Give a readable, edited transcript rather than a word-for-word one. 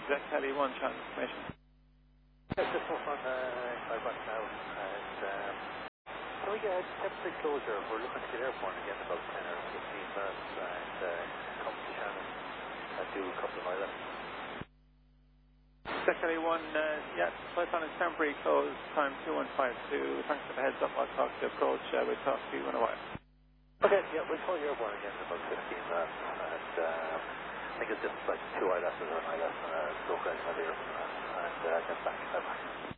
Zach Kelly 1, channel information. Just off on inside back now, and can we get a temporary closure? We're looking to get airborne again in about 10 or 15 minutes, and come to Shannon and do a couple of islands. Zach Kelly 1, yeah, Python is temporary closed, time 2152. Thanks for the heads up, I'll talk to approach, we'll talk to you in a while. Okay, yeah, we'll call you airborne again in about 15 minutes, and I think it's just like 2 eyeglasses or an eyeglass and a local idea, and get back.